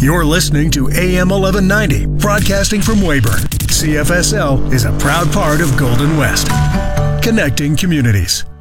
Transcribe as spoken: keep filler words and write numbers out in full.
You're listening to A M eleven ninety, broadcasting from Weyburn. C F S L is a proud part of Golden West, connecting communities.